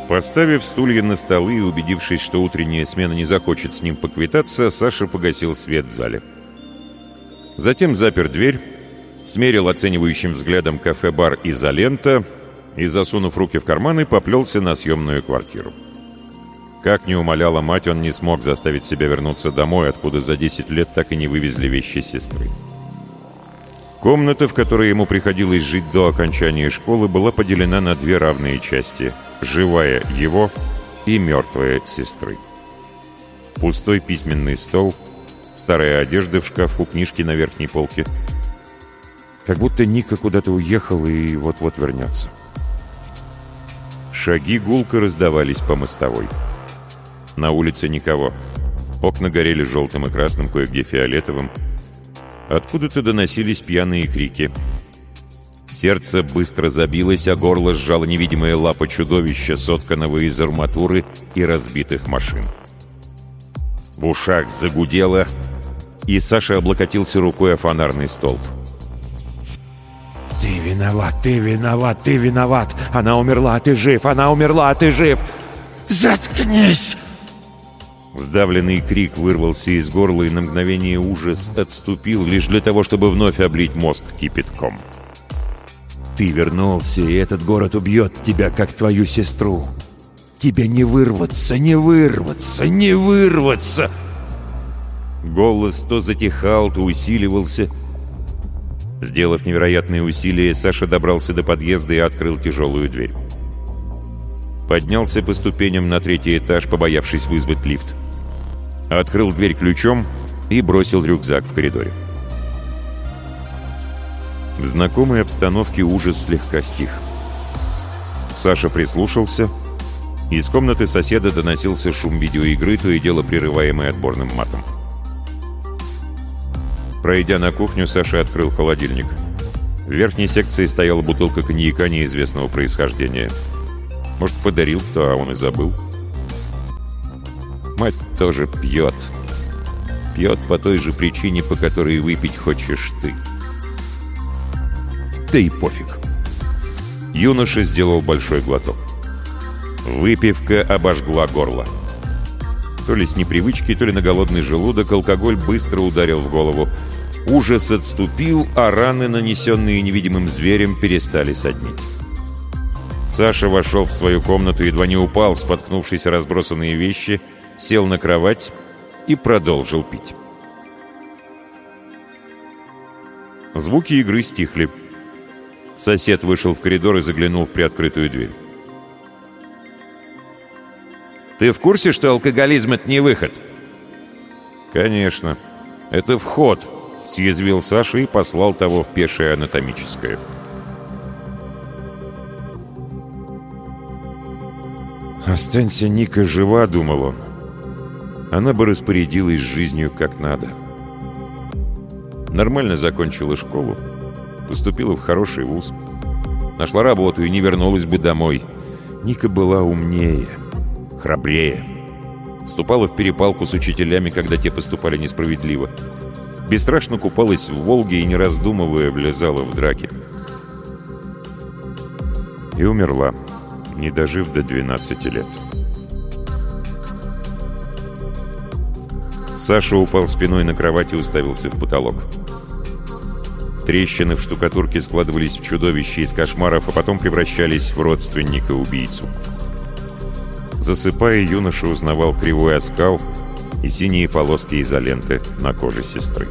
Поставив стулья на столы и убедившись, что утренняя смена не захочет с ним поквитаться, Саша погасил свет в зале. Затем запер дверь, смерил оценивающим взглядом кафе-бар «Изолента» и, засунув руки в карманы, поплелся на съемную квартиру. Как ни умоляла мать, он не смог заставить себя вернуться домой, откуда за 10 лет так и не вывезли вещи сестры. Комната, в которой ему приходилось жить до окончания школы, была поделена на две равные части — живая его и мертвая сестры. Пустой письменный стол, старая одежда в шкафу, книжки на верхней полке. Как будто Ника куда-то уехал и вот-вот вернется. Шаги гулко раздавались по мостовой. На улице никого. Окна горели желтым и красным, кое-где фиолетовым. Откуда-то доносились пьяные крики. Сердце быстро забилось, а горло сжало невидимая лапа чудовища, сотканного из арматуры и разбитых машин. В ушах загудело, и Саша облокотился рукой о фонарный столб. «Ты виноват, ты виноват, ты виноват! Она умерла, а ты жив! Она умерла, а ты жив! Заткнись!» Сдавленный крик вырвался из горла, и на мгновение ужас отступил, лишь для того, чтобы вновь облить мозг кипятком. «Ты вернулся, и этот город убьет тебя, как твою сестру! Тебе не вырваться, не вырваться, не вырваться!» Голос то затихал, то усиливался. Сделав невероятные усилия, Саша добрался до подъезда и открыл тяжелую дверь. Поднялся по ступеням на 3-й этаж, побоявшись вызвать лифт. Открыл дверь ключом и бросил рюкзак в коридоре. В знакомой обстановке ужас слегка стих. Саша прислушался. Из комнаты соседа доносился шум видеоигры, то и дело прерываемый отборным матом. Пройдя на кухню, Саша открыл холодильник. В верхней секции стояла бутылка коньяка неизвестного происхождения. Может, подарил кто, а он и забыл. Мать тоже пьет. Пьет по той же причине, по которой выпить хочешь ты. Да и пофиг. Юноша сделал большой глоток. Выпивка обожгла горло. То ли с непривычки, то ли на голодный желудок алкоголь быстро ударил в голову. Ужас отступил, а раны, нанесенные невидимым зверем, перестали соднить. Саша вошел в свою комнату, едва не упал, споткнувшись о разбросанные вещи, сел на кровать и продолжил пить. Звуки игры стихли. Сосед вышел в коридор и заглянул в приоткрытую дверь. «Ты в курсе, что алкоголизм — это не выход?» «Конечно. Это вход», — съязвил Саша и послал того в пешее анатомическое. «Останься Ника жива», — думал он. «Она бы распорядилась жизнью как надо. Нормально закончила школу, поступила в хороший вуз, нашла работу и не вернулась бы домой. Ника была умнее, храбрее, вступала в перепалку с учителями, когда те поступали несправедливо, бесстрашно купалась в Волге и, не раздумывая, влезала в драки. И умерла, не дожив до 12 лет. Саша упал спиной на кровать и уставился в потолок. Трещины в штукатурке складывались в чудовище из кошмаров, а потом превращались в родственника-убийцу. Засыпая, юноша узнавал кривой оскал и синие полоски изоленты на коже сестры.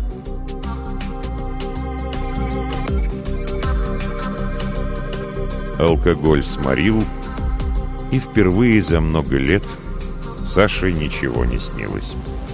Алкоголь сморил, и впервые за много лет Саше ничего не снилось.